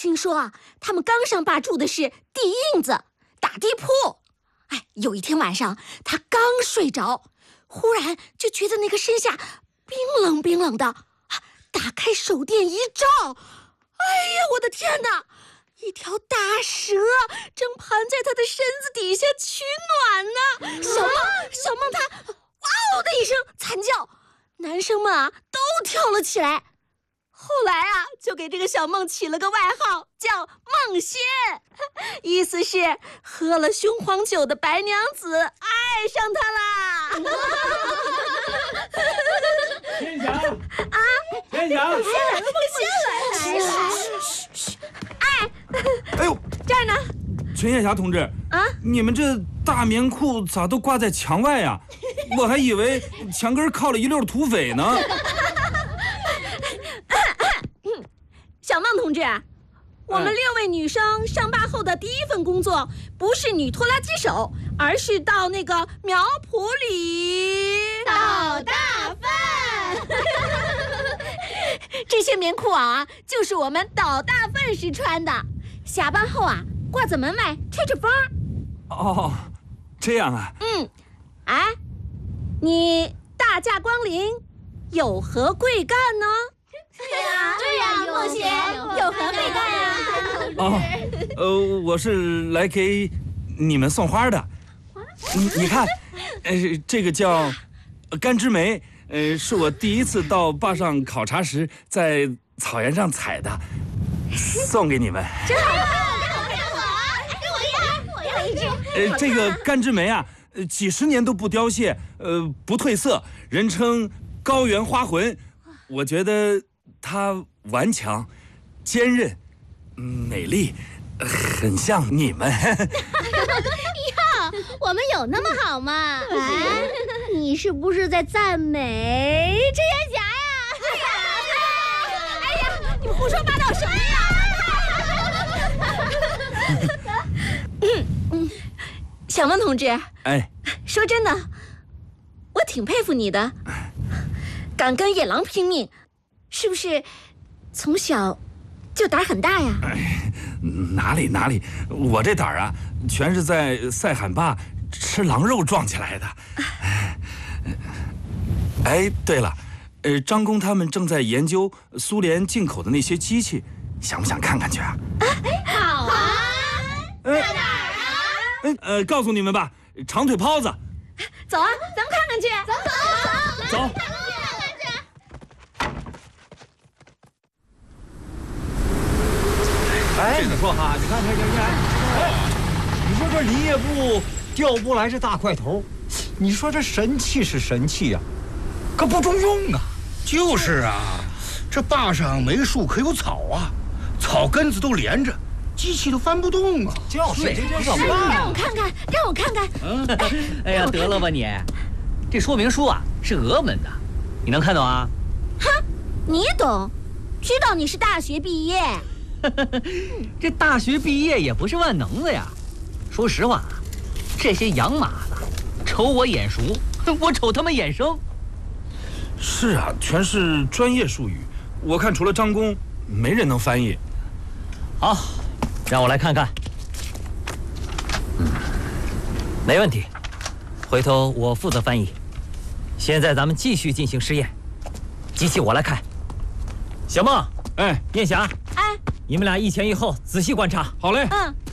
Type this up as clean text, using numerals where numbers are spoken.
听说啊，他们刚上坝住的是地印子、打地铺。哎，有一天晚上，他刚睡着，忽然就觉得那个身下冰冷冰冷的。打开手电一照，哎呀，我的天哪！一条大蛇正盘在他的身子底下取暖呢。小梦他哇哦的一声惨叫，男生们啊都跳了起来。后来啊，就给这个小梦起了个外号，叫梦仙，意思是喝了雄黄酒的白娘子爱上他啦。 天祥啊，天祥， 梦仙来了。 哎呦， 这儿呢。 陈艳霞同志啊， 你们这大棉裤咋都挂在墙外呀？我还以为墙根靠了一溜土匪呢。 小梦同志，我们6位女生上坝后的第一份工作不是女拖拉机手，而是到那个苗圃里倒大粪。 这些棉裤袄啊，就是我们倒大粪时穿的。下班后啊，挂在门外吹着风。 哦，这样啊。 哎，你大驾光临，有何贵干呢？ 对呀，梦仙，有何贵干呀？ 我是来给你们送花的。你看，这个叫干枝梅，是我第一次到坝上考察时在草原上采的，送给你们。 真好看，真好啊！我要一只。 这个干枝梅啊，几十年都不凋谢，不褪色，人称高原花魂。我觉得它顽强、坚韧、美丽，很像你们。 哟，我们有那么好吗？哎，你是不是在赞美陈艳霞呀？ 哎呀，你们胡说八道什么呀？小梦同志， 哎， 说真的，我挺佩服你的，敢跟野狼拼命，是不是从小就胆很大呀？ 哪里，我这胆儿啊，全是在塞罕坝吃狼肉壮起来的。哎，对了，张工他们正在研究苏联进口的那些机器，想不想看看去啊？ 好啊，在哪儿啊？ 告诉你们吧，长腿泡子。 走啊，咱们看看去。 走。 哎，你说哈，你看，你说这林业部调拨来这大块头，你说这神器是神器呀，可不中用啊。 就是啊，这坝上没树可有草啊，草根子都连着，机器都翻不动啊。 就是这怎么让办？ 我看看，让我看看。 哎呀，得了吧你，这说明书啊是俄文的，你能看懂啊？ 哼，你懂，知道你是大学毕业。 这大学毕业也不是万能的呀。说实话，这些洋马子瞅我眼熟，我瞅他们眼生。 是啊，全是专业术语，我看除了张工，没人能翻译。 好，让我来看看。没问题，回头我负责翻译。现在咱们继续进行试验，机器我来开。小梦， 哎， 燕霞， 哎， 你们俩一前一后仔细观察。 好嘞。